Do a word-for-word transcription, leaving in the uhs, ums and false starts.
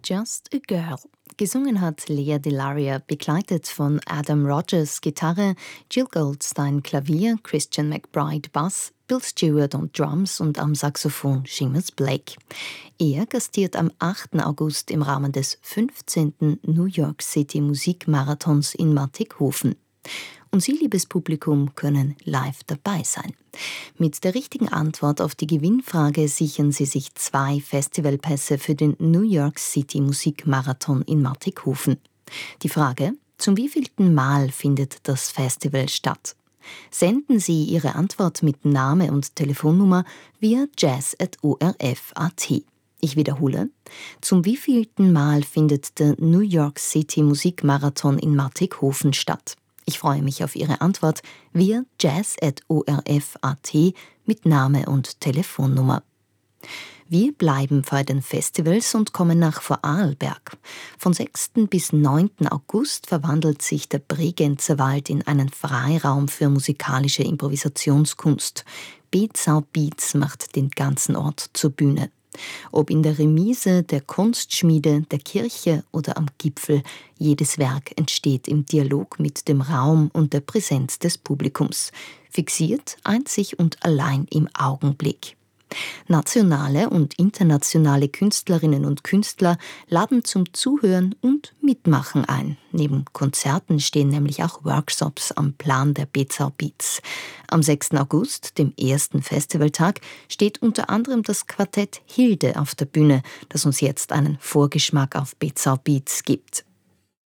Just a Girl. Gesungen hat Lea DeLaria, begleitet von Adam Rogers Gitarre, Jill Goldstein Klavier, Christian McBride Bass, Bill Stewart und Drums und am Saxophon Seamus Blake. Er gastiert am achten August im Rahmen des fünfzehnten New York City Musikmarathons in Mattighofen. Und Sie, liebes Publikum, können live dabei sein. Mit der richtigen Antwort auf die Gewinnfrage sichern Sie sich zwei Festivalpässe für den New York City Musikmarathon in Mattighofen. Die Frage: Zum wievielten Mal findet das Festival statt? Senden Sie Ihre Antwort mit Name und Telefonnummer via jazz at o r f punkt a t. Ich wiederhole: Zum wievielten Mal findet der New York City Musikmarathon in Mattighofen statt? Ich freue mich auf Ihre Antwort via jazz at o r f punkt a t mit Name und Telefonnummer. Wir bleiben bei den Festivals und kommen nach Vorarlberg. Von sechsten bis neunten August verwandelt sich der Bregenzer Wald in einen Freiraum für musikalische Improvisationskunst. Bezau Beats macht den ganzen Ort zur Bühne. Ob in der Remise, der Kunstschmiede, der Kirche oder am Gipfel, jedes Werk entsteht im Dialog mit dem Raum und der Präsenz des Publikums, fixiert einzig und allein im Augenblick. Nationale und internationale Künstlerinnen und Künstler laden zum Zuhören und Mitmachen ein. Neben Konzerten stehen nämlich auch Workshops am Plan der Bezau Beats. Am sechsten August, dem ersten Festivaltag, steht unter anderem das Quartett Hilde auf der Bühne, das uns jetzt einen Vorgeschmack auf Bezau Beats gibt.